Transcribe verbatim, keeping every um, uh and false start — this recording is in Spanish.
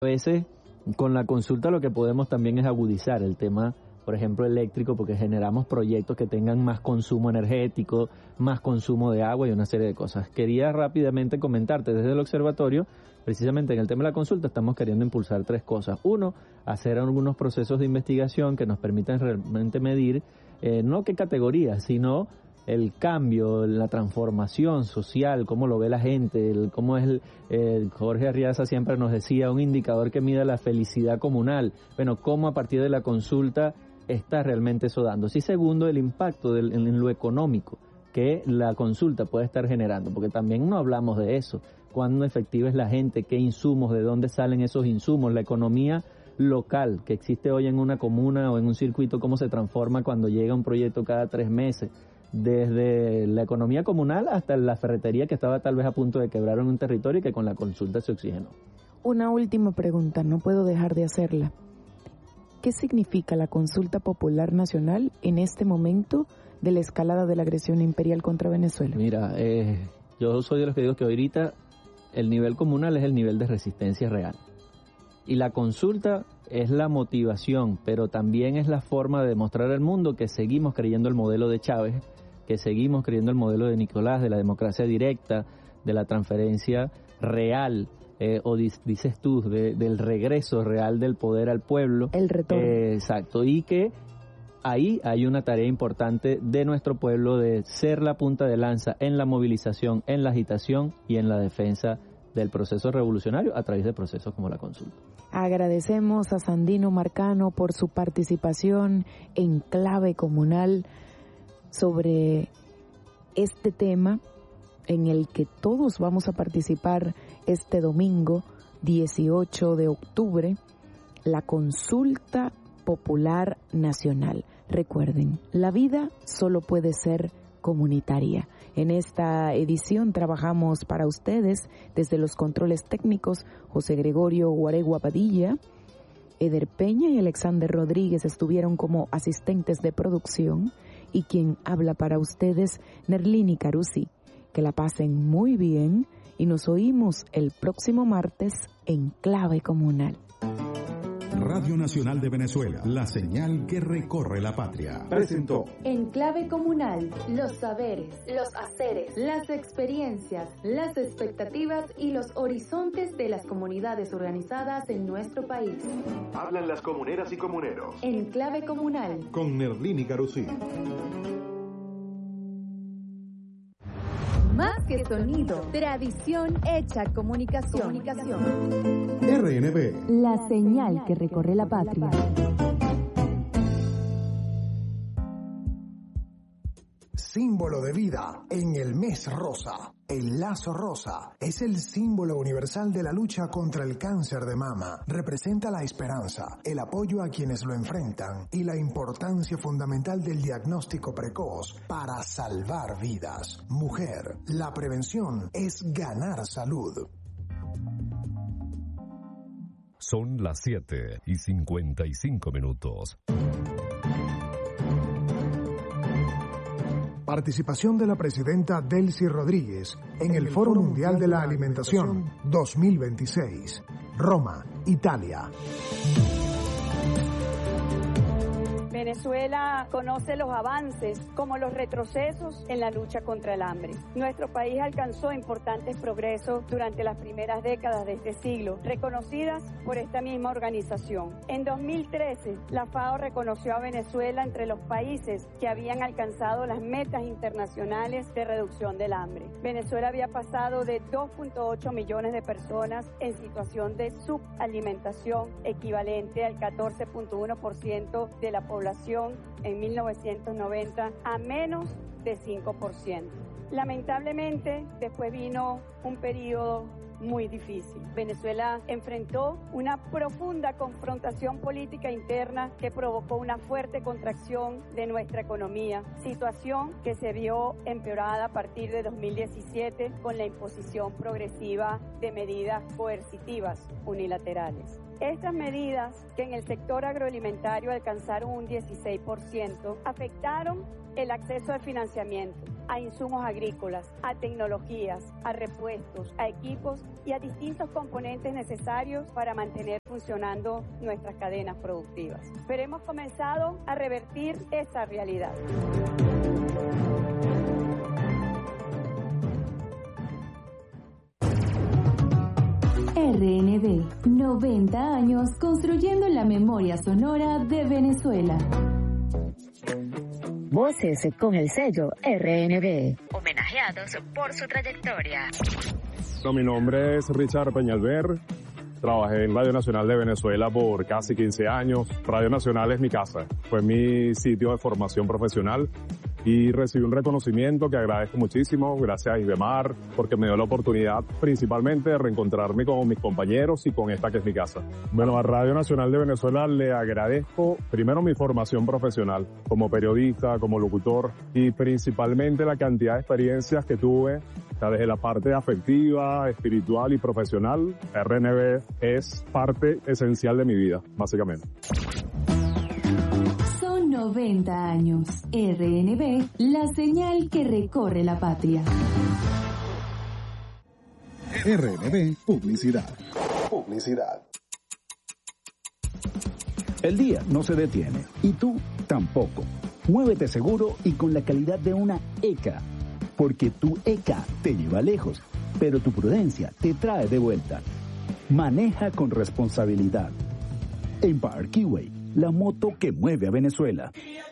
A veces con la consulta lo que podemos también es agudizar el tema, por ejemplo, eléctrico, porque generamos proyectos que tengan más consumo energético, más consumo de agua y una serie de cosas. Quería rápidamente comentarte desde el observatorio, precisamente en el tema de la consulta estamos queriendo impulsar tres cosas. Uno, hacer algunos procesos de investigación que nos permitan realmente medir, eh, no qué categorías, sino el cambio, la transformación social, cómo lo ve la gente, el, cómo es el, eh, Jorge Arriaza siempre nos decía, un indicador que mida la felicidad comunal. Bueno, cómo a partir de la consulta está realmente eso dando. Sí, segundo, el impacto del, en, en lo económico que la consulta puede estar generando, porque también no hablamos de eso. Cuán efectiva es la gente, qué insumos, de dónde salen esos insumos, la economía local que existe hoy en una comuna o en un circuito, cómo se transforma cuando llega un proyecto cada tres meses. Desde la economía comunal hasta la ferretería que estaba tal vez a punto de quebrar en un territorio y que con la consulta se oxigenó. Una última pregunta, no puedo dejar de hacerla. ¿Qué significa la consulta popular nacional en este momento de la escalada de la agresión imperial contra Venezuela? Mira, eh, yo soy de los que digo que ahorita el nivel comunal es el nivel de resistencia real. Y la consulta es la motivación, pero también es la forma de demostrar al mundo que seguimos creyendo el modelo de Chávez, que seguimos creyendo el modelo de Nicolás, de la democracia directa, de la transferencia real, eh, o dis, dices tú, de, del regreso real del poder al pueblo. El retorno. Eh, exacto, y que ahí hay una tarea importante de nuestro pueblo de ser la punta de lanza en la movilización, en la agitación y en la defensa del proceso revolucionario a través de procesos como la consulta. Agradecemos a Sandino Marcano por su participación en Clave Comunal sobre este tema en el que todos vamos a participar este domingo dieciocho de octubre, la Consulta Popular Nacional. Recuerden, la vida solo puede ser comunitaria. En esta edición trabajamos para ustedes desde los controles técnicos José Gregorio Guaregua Padilla, Eder Peña y Alexander Rodríguez estuvieron como asistentes de producción y quien habla para ustedes, Nerlini Carusi. Que la pasen muy bien y nos oímos el próximo martes en Clave Comunal. Radio Nacional de Venezuela, la señal que recorre la patria. Presentó En Clave Comunal, los saberes, los haceres, las experiencias, las expectativas y los horizontes de las comunidades organizadas en nuestro país. Hablan las comuneras y comuneros. En Clave Comunal. Con Nerlini Carusi. Más que sonido, tradición hecha comunicación. comunicación. R N B. La señal que recorre la patria. Símbolo de vida en el mes rosa. El lazo rosa es el símbolo universal de la lucha contra el cáncer de mama. Representa la esperanza, el apoyo a quienes lo enfrentan y la importancia fundamental del diagnóstico precoz para salvar vidas. Mujer, la prevención es ganar salud. Son las siete y cincuenta y cinco minutos. Participación de la presidenta Delcy Rodríguez en el Foro Mundial de la Alimentación dos mil veintiséis, Roma, Italia. Venezuela conoce los avances como los retrocesos en la lucha contra el hambre. Nuestro país alcanzó importantes progresos durante las primeras décadas de este siglo, reconocidas por esta misma organización. En dos mil trece, la FAO reconoció a Venezuela entre los países que habían alcanzado las metas internacionales de reducción del hambre. Venezuela había pasado de dos punto ocho millones de personas en situación de subalimentación, equivalente al catorce punto uno por ciento de la población en mil novecientos noventa, a menos de cinco por ciento. Lamentablemente, después vino un periodo muy difícil. Venezuela enfrentó una profunda confrontación política interna que provocó una fuerte contracción de nuestra economía, situación que se vio empeorada a partir de dos mil diecisiete con la imposición progresiva de medidas coercitivas unilaterales. Estas medidas, que en el sector agroalimentario alcanzaron un dieciséis por ciento, afectaron el acceso al financiamiento, a insumos agrícolas, a tecnologías, a repuestos, a equipos y a distintos componentes necesarios para mantener funcionando nuestras cadenas productivas. Pero hemos comenzado a revertir esa realidad. R N B, noventa años construyendo la memoria sonora de Venezuela. Voces con el sello R N B, homenajeados por su trayectoria. No, mi nombre es Richard Peñalver. Trabajé en Radio Nacional de Venezuela por casi quince años. Radio Nacional es mi casa, fue mi sitio de formación profesional y recibí un reconocimiento que agradezco muchísimo, gracias a Isdemar, porque me dio la oportunidad principalmente de reencontrarme con mis compañeros y con esta que es mi casa. Bueno, a Radio Nacional de Venezuela le agradezco primero mi formación profesional como periodista, como locutor y principalmente la cantidad de experiencias que tuve, o sea, desde la parte afectiva, espiritual y profesional. R N B es parte esencial de mi vida, básicamente. noventa años. R N B, la señal que recorre la patria. R N B Publicidad. Publicidad. El día no se detiene y tú tampoco. Muévete seguro y con la calidad de una E C A, porque tu E C A te lleva lejos, pero tu prudencia te trae de vuelta. Maneja con responsabilidad. Empire Keyway, la moto que mueve a Venezuela.